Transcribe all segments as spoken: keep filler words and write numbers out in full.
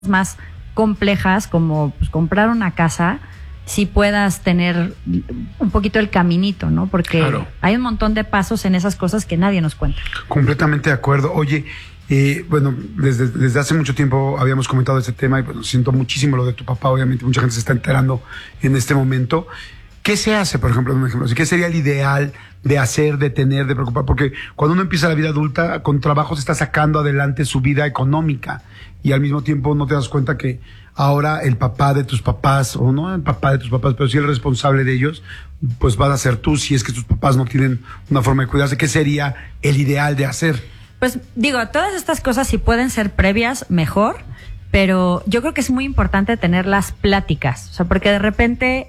más complejas, como pues, comprar una casa, si puedas tener un poquito el caminito, ¿no? Porque claro, hay un montón de pasos en esas cosas que nadie nos cuenta. Completamente de acuerdo. Oye, eh, bueno, desde, desde hace mucho tiempo habíamos comentado este tema y bueno, siento muchísimo lo de tu papá. Obviamente mucha gente se está enterando en este momento. ¿Qué se hace, por ejemplo, un ejemplo? ¿Qué sería el ideal de hacer, de tener, de preocupar? Porque cuando uno empieza la vida adulta, con trabajo se está sacando adelante su vida económica y al mismo tiempo no te das cuenta que ahora el papá de tus papás, o no el papá de tus papás, pero sí el responsable de ellos, pues vas a ser tú si es que tus papás no tienen una forma de cuidarse. ¿Qué sería el ideal de hacer? Pues digo, todas estas cosas si pueden ser previas, mejor, pero yo creo que es muy importante tener las pláticas, o sea, porque de repente...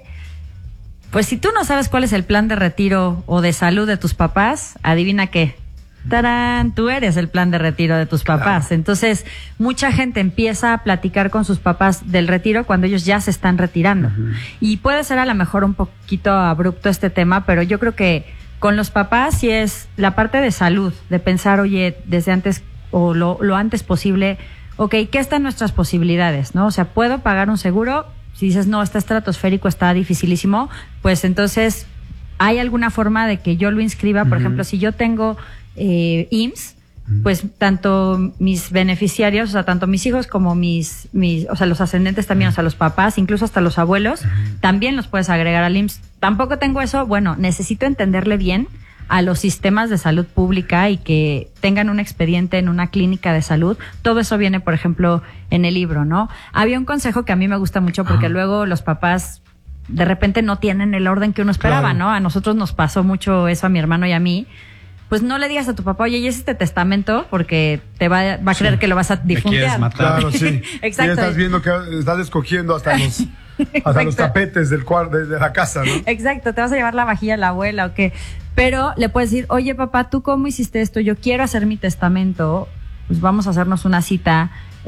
Pues si tú no sabes cuál es el plan de retiro o de salud de tus papás, adivina qué. ¡Tarán! Tú eres el plan de retiro de tus papás. Claro. Entonces, mucha gente empieza a platicar con sus papás del retiro cuando ellos ya se están retirando. Uh-huh. Y puede ser a lo mejor un poquito abrupto este tema, pero yo creo que con los papás sí es la parte de salud, de pensar, oye, desde antes o lo, lo antes posible, ok, ¿qué están nuestras posibilidades? ¿No? O sea, ¿puedo pagar un seguro? Si dices, no, está estratosférico, está dificilísimo, pues entonces, ¿hay alguna forma de que yo lo inscriba? Por uh-huh. ejemplo, si yo tengo eh, I M S S, uh-huh. pues tanto mis beneficiarios, o sea, tanto mis hijos como mis, mis o sea, los ascendentes también, uh-huh. o sea, los papás, incluso hasta los abuelos, uh-huh. también los puedes agregar al I M S S. Tampoco tengo eso, bueno, necesito entenderle bien a los sistemas de salud pública y que tengan un expediente en una clínica de salud. Todo eso viene, por ejemplo, en el libro, ¿no? Había un consejo que a mí me gusta mucho porque ah. luego los papás de repente no tienen el orden que uno esperaba, claro. ¿no? A nosotros nos pasó mucho eso, a mi hermano y a mí. Pues no le digas a tu papá, oye, ¿y es este testamento? Porque te va, va a creer sí. que lo vas a difundir. Claro, sí. Exacto. Ya estás viendo que estás escogiendo hasta los... Hasta los tapetes del cuarto, de, de la casa, ¿no? Exacto, te vas a llevar la vajilla a la abuela o qué. Pero le puedes decir, oye papá, ¿tú cómo hiciste esto? Yo quiero hacer mi testamento, pues vamos a hacernos una cita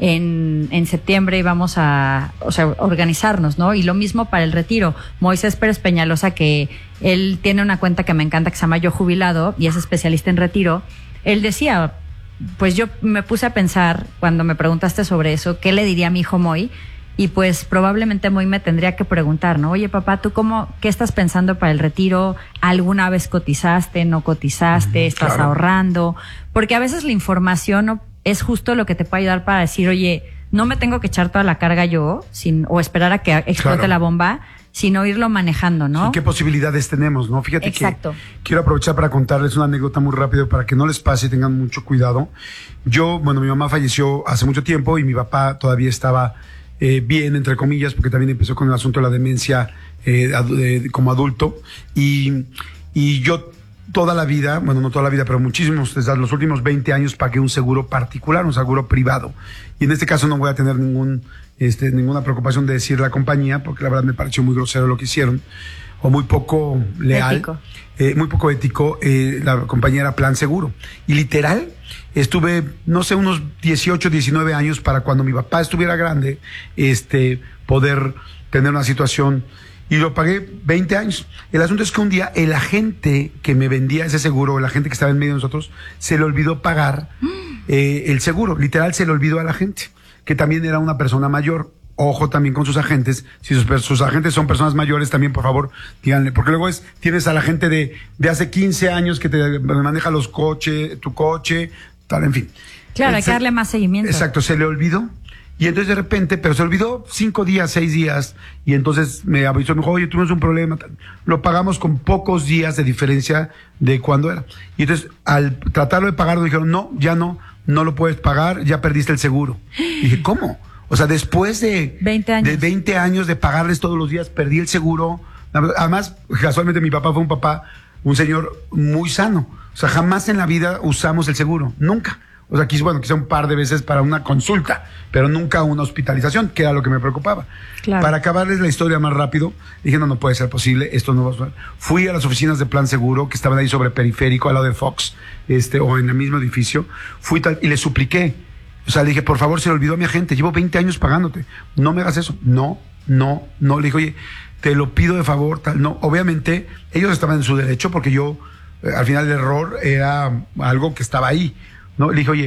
en, en septiembre y vamos a, o sea, organizarnos, ¿no? Y lo mismo para el retiro. Moisés Pérez Peñalosa, que él tiene una cuenta que me encanta que se llama Yo Jubilado y es especialista en retiro, él decía, pues yo me puse a pensar cuando me preguntaste sobre eso, ¿qué le diría a mi hijo Moy? Y pues probablemente Moy me tendría que preguntar, ¿no? Oye, papá, ¿tú cómo, qué estás pensando para el retiro? ¿Alguna vez cotizaste, no cotizaste? Uh-huh, ¿Estás claro. ahorrando? Porque a veces la información no, es justo lo que te puede ayudar para decir, oye, no me tengo que echar toda la carga yo, sin, o esperar a que explote claro. la bomba, sino irlo manejando, ¿no? ¿Y qué posibilidades tenemos, no? Fíjate Exacto. que quiero aprovechar para contarles una anécdota muy rápido para que no les pase y tengan mucho cuidado. Yo, bueno, mi mamá falleció hace mucho tiempo y mi papá todavía estaba... Eh, bien, entre comillas, porque también empezó con el asunto de la demencia eh, ad, eh, como adulto y, y yo toda la vida, bueno, no toda la vida, pero muchísimos, desde los últimos veinte años pagué un seguro particular, un seguro privado, y en este caso no voy a tener ningún, este, ninguna preocupación de decir la compañía, porque la verdad me pareció muy grosero lo que hicieron, o muy poco leal, ético. Eh, muy poco ético. Eh, la compañía era Plan Seguro, y literal estuve, no sé, unos dieciocho, diecinueve años para cuando mi papá estuviera grande, este, poder tener una situación, y lo pagué veinte años. El asunto es que un día el agente que me vendía ese seguro, el agente que estaba en medio de nosotros, se le olvidó pagar eh, el seguro, literal se le olvidó a la gente, que también era una persona mayor. Ojo también con sus agentes, si sus, sus agentes son personas mayores, también por favor díganle, porque luego es, tienes a la gente de, de hace quince años que te maneja los coches, tu coche, tal, en fin. Claro, hay que darle más seguimiento. Exacto, se le olvidó, y entonces de repente, pero se olvidó cinco días, seis días, y entonces me avisó, me dijo, oye, tuvimos un problema, lo pagamos con pocos días de diferencia de cuando era, y entonces al tratarlo de pagarlo dijeron, no, ya no, no lo puedes pagar, ya perdiste el seguro. Y dije, ¿cómo? O sea, después de veinte años. de veinte años de pagarles todos los días, perdí el seguro. Además, casualmente mi papá fue un papá, un señor muy sano. O sea, jamás en la vida usamos el seguro, nunca. O sea, quizá, bueno, quizá un par de veces para una consulta, pero nunca una hospitalización, que era lo que me preocupaba. Claro. Para acabarles la historia más rápido, dije, no, no puede ser posible, esto no va a suceder. Fui a las oficinas de Plan Seguro, que estaban ahí sobre Periférico, al lado de Fox, este, o en el mismo edificio. Fui tal, y le supliqué. O sea, le dije, por favor, se le olvidó a mi agente, llevo veinte años pagándote, no me hagas eso. No, no, no. Le dije, oye, te lo pido de favor, tal. No, obviamente, ellos estaban en su derecho porque yo, eh, al final el error era algo que estaba ahí, ¿no? Le dije, oye,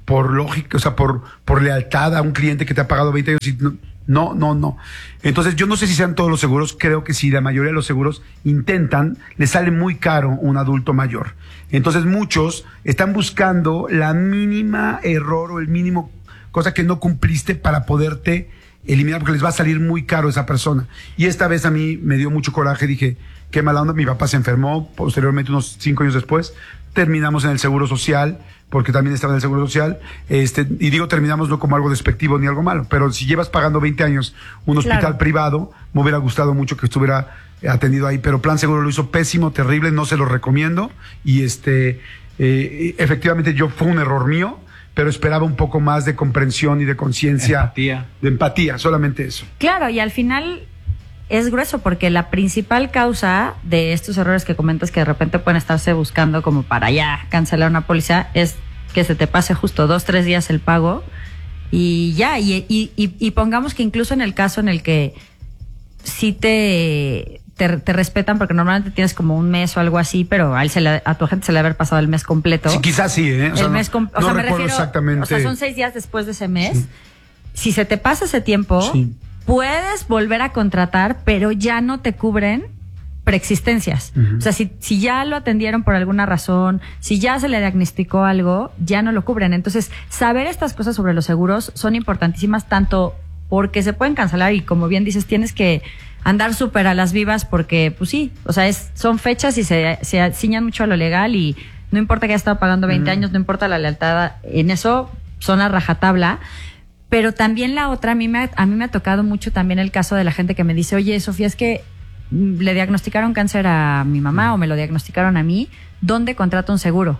por lógica, o sea, por, por lealtad a un cliente que te ha pagado veinte años y no, no, no, no. Entonces, yo no sé si sean todos los seguros, creo que sí, la mayoría de los seguros intentan, les sale muy caro un adulto mayor. Entonces, muchos están buscando la mínima error o el mínimo cosa que no cumpliste para poderte eliminar, porque les va a salir muy caro a esa persona. Y esta vez a mí me dio mucho coraje, dije, qué mala onda, mi papá se enfermó, posteriormente unos cinco años después, terminamos en el Seguro Social, porque también estaba en el Seguro Social, este, y digo terminamos no como algo despectivo ni algo malo, pero si llevas pagando veinte años un hospital claro. privado, me hubiera gustado mucho que estuviera atendido ahí, pero Plan Seguro lo hizo pésimo, terrible, no se lo recomiendo, y este, eh, efectivamente yo fue un error mío, pero esperaba un poco más de comprensión y de conciencia, empatía. de empatía, solamente eso. Claro, y al final es grueso porque la principal causa de estos errores que comentas que de repente pueden estarse buscando como para ya cancelar una póliza es que se te pase justo dos, tres días el pago y ya, y, y, y, y pongamos que incluso en el caso en el que sí te... Te, te respetan porque normalmente tienes como un mes o algo así, pero a, él se le, a tu agente se le ha haber pasado el mes completo. Sí, quizás sí, ¿eh? O sea, el mes com- no, o sea, no me recuerdo refiero, exactamente. O sea, son seis días después de ese mes. Sí. Si se te pasa ese tiempo, sí. puedes volver a contratar, pero ya no te cubren preexistencias. Uh-huh. O sea, si, si ya lo atendieron por alguna razón, si ya se le diagnosticó algo, ya no lo cubren. Entonces, saber estas cosas sobre los seguros son importantísimas tanto porque se pueden cancelar y como bien dices, tienes que andar súper a las vivas porque, pues sí, o sea, es, son fechas y se, se ciñan mucho a lo legal y no importa que haya estado pagando veinte mm. años, no importa la lealtad, en eso son a rajatabla. Pero también la otra, a mí, me ha, a mí me ha tocado mucho también el caso de la gente que me dice, oye, Sofía, es que le diagnosticaron cáncer a mi mamá mm. o me lo diagnosticaron a mí, ¿dónde contrato un seguro?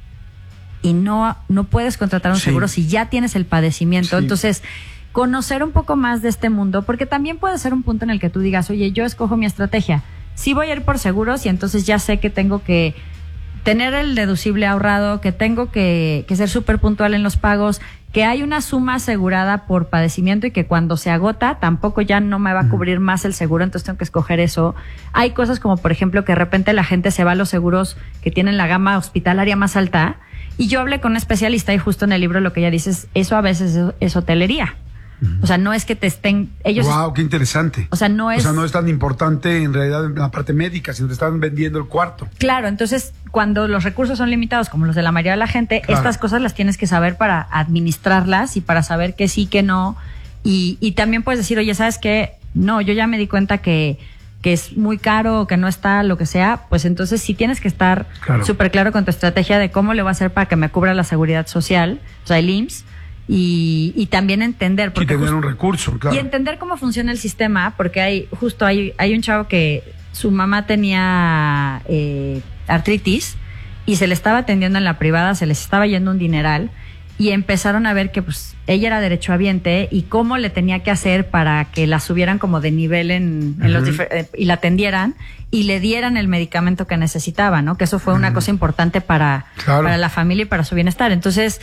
Y no, no puedes contratar un sí. seguro si ya tienes el padecimiento. Sí. Entonces, conocer un poco más de este mundo, porque también puede ser un punto en el que tú digas, oye, yo escojo mi estrategia. Sí voy a ir por seguros y entonces ya sé que tengo que tener el deducible ahorrado, que tengo que, que ser súper puntual en los pagos, que hay una suma asegurada por padecimiento y que cuando se agota tampoco ya no me va a cubrir más el seguro, entonces tengo que escoger eso. Hay cosas como, por ejemplo, que de repente la gente se va a los seguros que tienen la gama hospitalaria más alta y yo hablé con un especialista y justo en el libro lo que ella dice es, eso a veces es, es hotelería. O sea, no es que te estén... ellos. Wow, qué interesante. O sea, no es... O sea, no es tan importante en realidad en la parte médica, sino te están vendiendo el cuarto. Claro, entonces, cuando los recursos son limitados, como los de la mayoría de la gente, claro. estas cosas las tienes que saber para administrarlas y para saber que sí, que no. Y, y también puedes decir, oye, ¿sabes qué? No, yo ya me di cuenta que, que es muy caro, que no está, lo que sea. Pues entonces sí tienes que estar súper claro. claro con tu estrategia de cómo le va a hacer para que me cubra la seguridad social, o sea, el I M S S. Y, y también entender porque y tener justo, un recurso, claro. Y entender cómo funciona el sistema, porque hay justo hay, hay un chavo que su mamá tenía eh, artritis y se le estaba atendiendo en la privada, se les estaba yendo un dineral y empezaron a ver que pues ella era derechohabiente y cómo le tenía que hacer para que la subieran como de nivel en, en uh-huh. los difer- eh, y la atendieran y le dieran el medicamento que necesitaba, ¿no? Que eso fue uh-huh. una cosa importante para, claro. para la familia y para su bienestar. Entonces,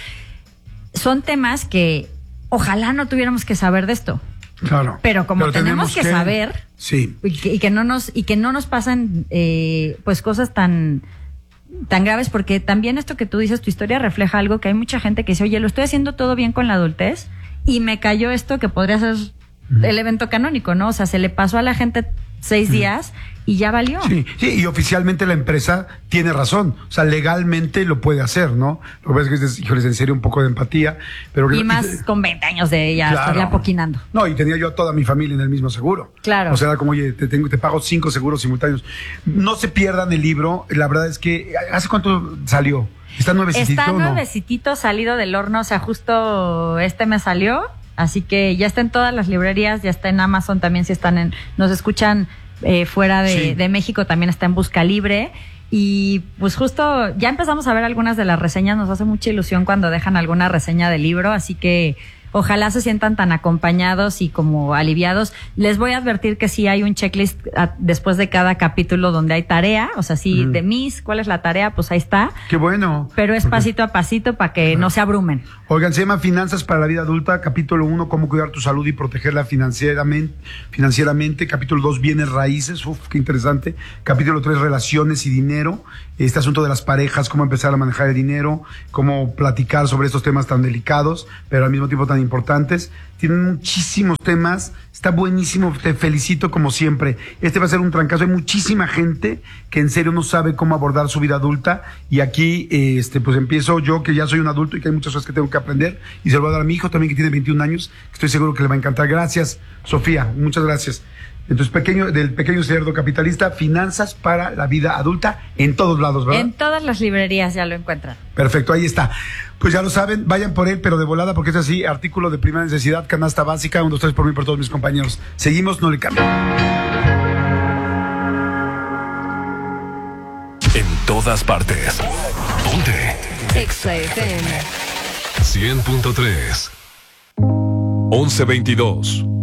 son temas que ojalá no tuviéramos que saber de esto. Claro. Pero como pero tenemos, tenemos que, que saber sí. y, que, y que no nos y que no nos pasan eh, pues cosas tan tan graves, porque también esto que tú dices, tu historia refleja algo que hay mucha gente que dice, oye, lo estoy haciendo todo bien con la adultez y me cayó esto que podría ser uh-huh. el evento canónico, ¿no? O sea, se le pasó a la gente seis uh-huh. días y ya valió. Sí, sí, y oficialmente la empresa tiene razón, o sea, legalmente lo puede hacer, ¿no? Lo que pasa es que es, híjoles, en serio, un poco de empatía, pero... Y más y, con veinte años de ella, claro. estaría poquinando. No, y tenía yo a toda mi familia en el mismo seguro. Claro. O sea, era como, oye, te, tengo, te pago cinco seguros simultáneos. No se pierdan el libro, la verdad es que, ¿hace cuánto salió? ¿Está nuevecitito Está o no? nuevecitito, salido del horno, o sea, justo este me salió, así que ya está en todas las librerías, ya está en Amazon también, si están en... Nos escuchan... Eh, fuera de, sí. de México también está en Busca Libre y pues justo ya empezamos a ver algunas de las reseñas, nos hace mucha ilusión cuando dejan alguna reseña del libro, así que ojalá se sientan tan acompañados y como aliviados. Les voy a advertir que sí hay un checklist a, después de cada capítulo donde hay tarea, o sea, sí, mm. de mis, ¿cuál es la tarea? Pues ahí está. Qué bueno. Pero es pasito a pasito para que no se abrumen. Oigan, se llama Finanzas para la Vida Adulta, capítulo uno, cómo cuidar tu salud y protegerla financieramente. financieramente. Capítulo dos, bienes raíces, uf, qué interesante. Capítulo tres, relaciones y dinero. Este asunto de las parejas, cómo empezar a manejar el dinero, cómo platicar sobre estos temas tan delicados, pero al mismo tiempo tan importantes. Tienen muchísimos temas, está buenísimo, te felicito como siempre. Este va a ser un trancazo, hay muchísima gente que en serio no sabe cómo abordar su vida adulta, y aquí este pues empiezo yo, que ya soy un adulto y que hay muchas cosas que tengo que aprender, y se lo voy a dar a mi hijo también, que tiene veintiún años, que estoy seguro que le va a encantar. Gracias, Sofía, muchas gracias. Entonces, pequeño, del pequeño cerdo capitalista, Finanzas para la Vida Adulta, en todos lados, ¿verdad? En todas las librerías ya lo encuentran. Perfecto, ahí está. Pues ya lo saben, vayan por él, pero de volada, porque es así, artículo de primera necesidad, canasta básica, un, dos, tres por mí, por todos mis compañeros. Seguimos, no le cambien. En todas partes. Ponte. Exa F M. cien punto tres. once veintidós.